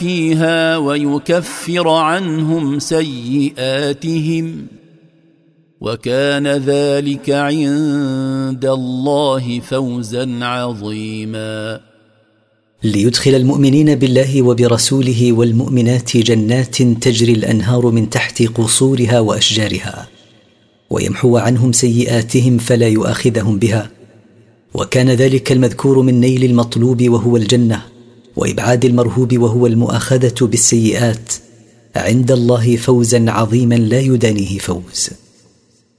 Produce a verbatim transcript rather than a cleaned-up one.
فيها ويكفر عنهم سيئاتهم وكان ذلك عند الله فوزا عظيما. ليدخل المؤمنين بالله وبرسوله والمؤمنات جنات تجري الأنهار من تحت قصورها وأشجارها، ويمحو عنهم سيئاتهم فلا يؤاخذهم بها، وكان ذلك المذكور من نيل المطلوب وهو الجنة، وإبعاد المرهوب وهو المؤاخذة بالسيئات، عند الله فوزا عظيما لا يدانيه فوز.